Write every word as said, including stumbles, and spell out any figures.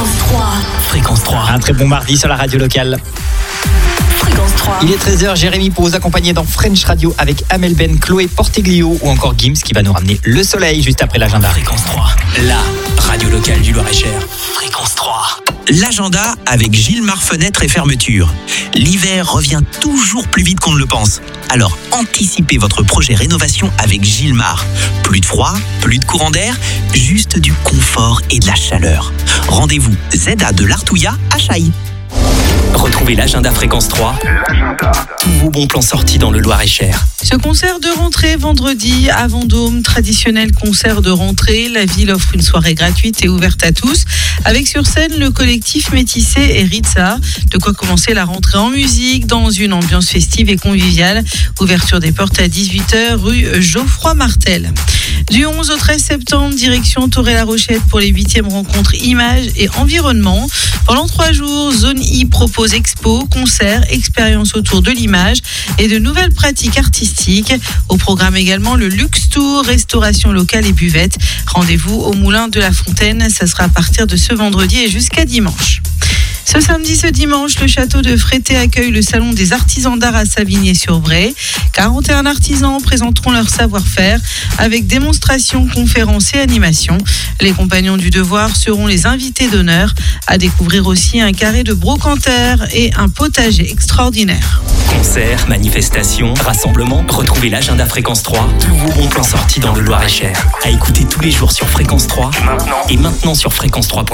Fréquence trois. Fréquence trois. Un très bon mardi sur la radio locale. Fréquence trois. Il est treize heures, Jérémy pour vous accompagner dans French Radio avec Amel Ben, Chloé Porteglio ou encore Gims qui va nous ramener le soleil juste après l'agenda. Fréquence trois, la radio locale du Loir-et-Cher. Fréquence trois. L'agenda avec Gilmar Fenêtre et Fermeture. L'hiver revient toujours plus vite qu'on ne le pense. Alors anticipez votre projet rénovation avec Gilmar. Plus de froid, plus de courant d'air, juste du confort et de la chaleur. Rendez-vous Z A de l'Artouillat à Chailly. Retrouvez l'agenda Fréquence trois. L'agenda. Tous vos bons plans sortis dans le Loir-et-Cher. Ce concert de rentrée vendredi à Vendôme, traditionnel concert de rentrée. La ville offre une soirée gratuite et ouverte à tous. Avec sur scène le collectif Métissé et Ritza. De quoi commencer la rentrée en musique dans une ambiance festive et conviviale. Ouverture des portes à dix-huit heures rue Geoffroy Martel. Du onze au treize septembre, direction Toré-la-Rochette pour les huitièmes rencontres Images et Environnement. Pendant trois jours, Zone I propose expo, concerts, expériences autour de l'image et de nouvelles pratiques artistiques. Au programme également le Luxe Tour, restauration locale et buvette. Rendez-vous au Moulin de la Fontaine, ça sera à partir de ce vendredi et jusqu'à dimanche. Ce samedi, ce dimanche, le château de Frété accueille le salon des artisans d'art à Savigny-sur-Bray. quarante et un artisans présenteront leur savoir-faire avec démonstrations, conférences et animations. Les compagnons du devoir seront les invités d'honneur. À découvrir aussi un carré de brocanteur et un potager extraordinaire. Concerts, manifestations, rassemblements, retrouvez l'agenda Fréquence trois. Tous vos bons plans sortis dans le Loir-et-Cher. À écouter tous les jours sur Fréquence trois. Maintenant. Et maintenant sur fréquence trois point com.